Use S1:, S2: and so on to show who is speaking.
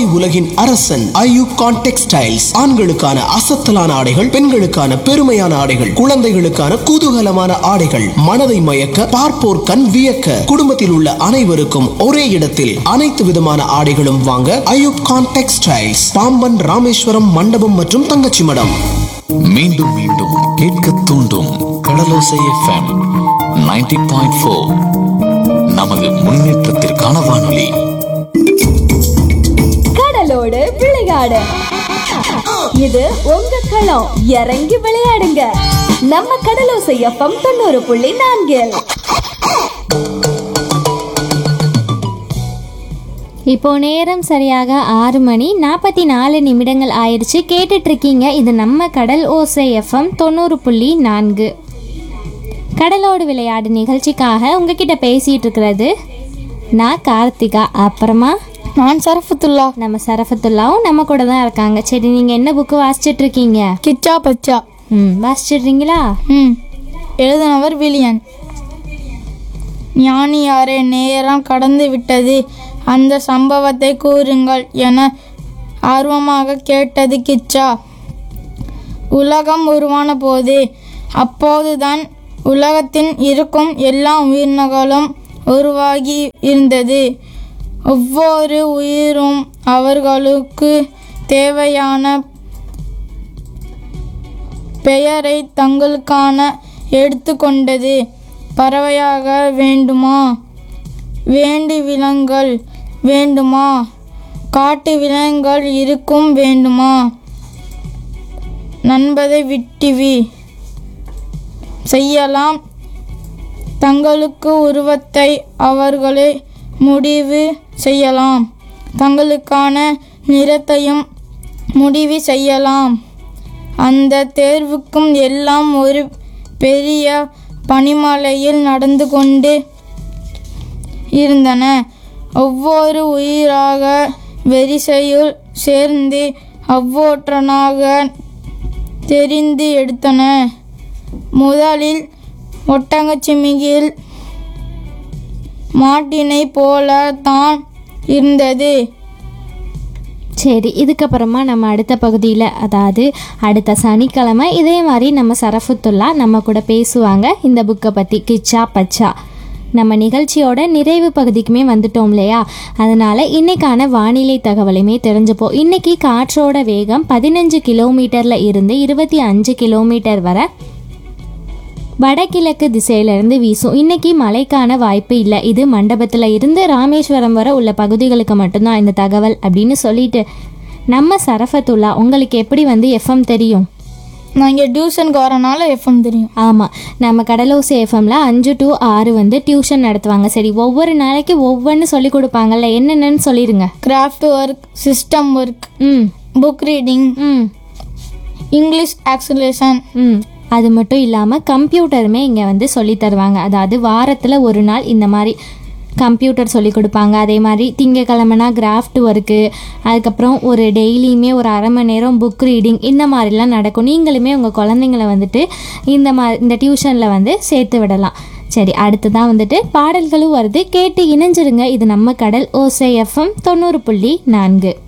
S1: உலகின் அரசன் ஐயூகான் டெக்ஸ்டைல்ஸ். ஆண்களுக்கான அசத்தலான ஆடைகள், பெண்களுக்கான பெருமையான ஆடைகள், குழந்தைகளுக்கான குதூகலமான ஆடைகள், மனதை மயக்க பார்ப்போர் கண் வியக்க, குடும்பத்தில் உள்ள அனைவருக்கும் ஒரே இடத்தில் அனைத்து விதமான ஆடைகளும் வாங்க ஐயூகான் டெக்ஸ்டைல்ஸ், பாம்பன் ராமேஸ்வரம் மண்டபம் மற்றும் தங்கச்சி மடம்.
S2: மீண்டும் மீண்டும் கேட்க தூண்டும் கடலோசை எஃப்எம் 90.4. நமது முன்னேற்றத்திற்கான வானொலி.
S3: கடலோடு விளையாடு, இது உங்க களம். இறங்கி விளையாடுங்க, நம்ம கடலோசை எஃப்எம் 90.4.
S4: இப்போ நேரம் சரியாக 6:44 ஆயிடுச்சு. கேட்டுட்டு இருக்கீங்க, இது நம்ம கடல் ஓசை எஃப்எம் 90.4. கடலோடு விளையாடு நிகழ்ச்சிக்காக உங்ககிட்ட பேசிட்டு இருக்கிறது நான் கார்த்திகா, அப்புறமா
S5: நான் சரஃபத்துல்லா.
S4: நம்ம சரஃபத்துல்லாவும் நம்ம கூட தான் இருக்காங்க. சரி, நீங்க என்ன புக்கு வாசிச்சுட்டு இருக்கீங்க?
S5: கிச்சா பச்சா.
S4: வாசிச்சிடுறீங்களா?
S5: எழுதினவர் வில்லியன். ஞானியாரே, நேரம் கடந்து விட்டது, அந்த சம்பவத்தை கூறுங்கள் என ஆர்வமாக கேட்டது கிச்சா. உலகம் உருவான போது, அப்போதுதான் உலகத்தின் இருக்கும் எல்லா உயிரினங்களும் உருவாகி இருந்தது. ஒவ்வொரு உயிரும் அவர்களுக்கு தேவையான பெயரை தங்களுக்கான எடுத்துக்கொண்டது. பறவையாக வேண்டுமா? வேண்டி விலங்குகள் வேண்டுமா? காட்டு விலங்குகள் இருக்கும் வேண்டுமா? நண்பதை விட்டுவி செய்யலாம். தங்களுக்கு உருவத்தை அவர்களே முடிவு செய்யலாம். தங்களுக்கான நிறத்தையும் முடிவு செய்யலாம். அந்த தேர்வுக்கும் எல்லாம் ஒரு பெரிய பனிமலையில் நடந்து கொண்டு இருந்தன. ஒவ்வொரு உயிராக வரிசையில் சேர்ந்து ஒவ்வொன்றனாக தெரிந்து எடுத்தன. முதலில் ஒட்டகச்சிமிங்கில் மாட்டினை போல தான் இருந்தது.
S4: சரி, இதுக்கப்புறமா நம்ம அடுத்த பகுதியில், அதாவது அடுத்த சனிக்கிழமை இதே மாதிரி நம்ம சரஃபத்துல்லா நம்ம கூட பேசுவாங்க இந்த புக்கை பற்றி, கிச்சா பச்சா. நம்ம நிகழ்ச்சியோட நிறைவு பகுதிக்குமே வந்துட்டோம் இல்லையா? அதனால் இன்றைக்கான வானிலை தகவலையுமே தெரிஞ்சுப்போம். இன்றைக்கி காற்றோட வேகம் 15 கிலோமீட்டரில் இருந்து 25 கிலோமீட்டர் வரை வடகிழக்கு திசையிலிருந்து வீசும். இன்றைக்கி மழைக்கான வாய்ப்பு இல்லை. இது மண்டபத்தில் இருந்து ராமேஸ்வரம் வரை உள்ள பகுதிகளுக்கு மட்டும்தான் இந்த தகவல் அப்படின்னு சொல்லிட்டு, நம்ம சரஃபத்துல்லா, உங்களுக்கு எப்படி எஃப்எம் தெரியும்?
S5: நான் இங்கே டியூஷனுக்கு வரனால எஃப்எம் தெரியும்.
S4: ஆமாம், நம்ம கடலோசை எஃப்எம்ல 5 to 6 டியூஷன் நடத்துவாங்க. சரி, ஒவ்வொரு நாளைக்கு ஒவ்வொன்று சொல்லி கொடுப்பாங்கல்ல, என்னென்னு சொல்லிடுங்க.
S5: Craft work, system work, book reading, English oscillation.
S4: அது மட்டும் இல்லாமல் கம்ப்யூட்டருமே இங்கே சொல்லி தருவாங்க. அதாவது வாரத்தில் ஒரு நாள் இந்த மாதிரி கம்ப்யூட்டர் சொல்லி கொடுப்பாங்க. அதே மாதிரி திங்கக்கிழமைனா கிராஃப்ட் ஒர்க்கு, அதுக்கப்புறம் ஒரு டெய்லியுமே ஒரு அரை மணி நேரம் புக் ரீடிங், இந்த மாதிரிலாம் நடக்கும். நீங்களுமே உங்கள் குழந்தைங்கள இந்த டியூஷனில் சேர்த்து விடலாம். சரி, அடுத்ததான் பாடல்களும் வருது, கேட்டு இணைஞ்சிருங்க. இது நம்ம கடல் ஓசை எஃப்எம் 90.4.